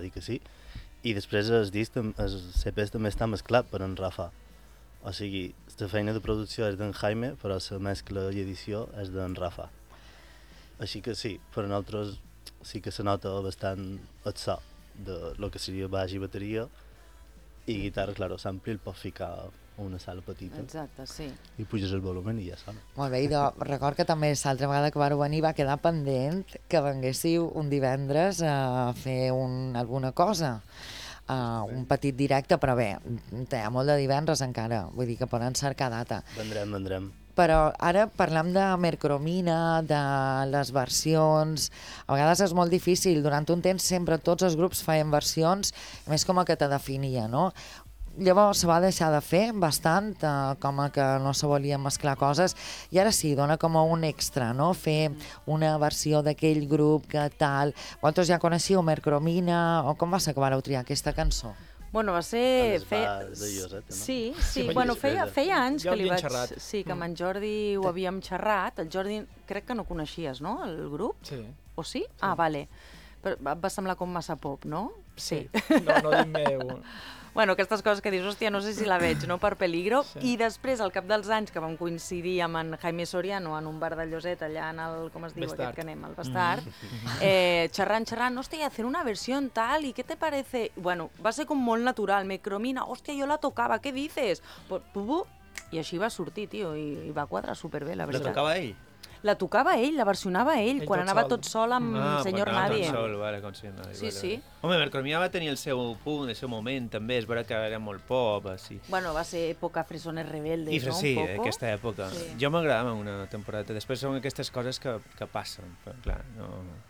dir que sí. I després el CP també està mesclat per en Rafa. O sigui, la feina de producció és d'en Jaime, però la mescla i edició és d'en Rafa. Així que sí, per nosaltres sí que se nota bastant el so de lo que seria baix i bateria, i guitarra, claro, s'ampli el pots ficar a una sala petita. Exacte, sí. I puges el volumen i ja sona. Molt bé, i record que també l'altra vegada que vareu venir va quedar pendent que venguéssiu un divendres a fer alguna cosa. Un petit directe, però bé, hi ha molt de divendres encara, vull dir que poden cercar data. Vendrem. Però ara parlem de Mercromina, de les versions. A vegades és molt difícil, durant un temps sempre tots els grups feien versions, més com a que te definia, no? Llavors se va deixar de fer bastant, com a que no se volien mesclar coses, i ara sí, dona com a un extra, no? Fer una versió d'aquell grup que tal. Vosaltres ja coneixíeu Mercromina, o com va ser que vareu triar aquesta cançó? Bueno, va ser... De Lloseta, no? Sí, bueno, feia anys que li vaig... xerrat. Sí, que amb en Jordi ho havíem xerrat. El Jordi crec que no coneixies, no?, el grup? Sí. O sí? Ah, vale. Però va semblar com massa pop, no? Sí. No dic meu... Bueno, aquestes coses que dius, hòstia, no sé si la veig, no?, per peligro. Sí. I després, al cap dels anys, que vam coincidir amb en Jaime Soriano en un bar de Lloseta, allà en el, com es diu Bastard. aquest que anem, el Bastard, xerrant, hòstia, hacer una versión tal, ¿y qué te parece? Bueno, va ser com molt natural, Mercromina, hòstia, jo la tocava, què dices? I així va sortir, tio, i va quadrar superbé, la La veritat. tocava ell? La tocava ell, la versionava ell, Ell quan tot anava sol. tot sol amb Senyor quan anava Nadie. tot sol, vale, com Senyor Nadie. Sí, sí. Home, Mercromina va tenir el seu punt, el seu moment, també. És vera que era molt pop, així. Bueno, va ser època Fresones Rebeldes, I no? sí, Un poco. aquesta època. Sí. Jo m'agradava una temporada. Després són aquestes coses que passen, però clar, no...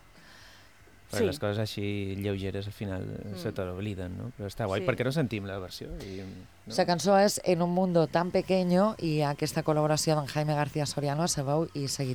Sí. Sí. Les coses així lleugeres al final se t'obliden, no? Però està guai, Sí. perquè no sentim la versió. I, no? La cançó és En un mundo tan pequeño i aquesta col·laboració d'en Jaime García Soriano a la veu i la guitarra.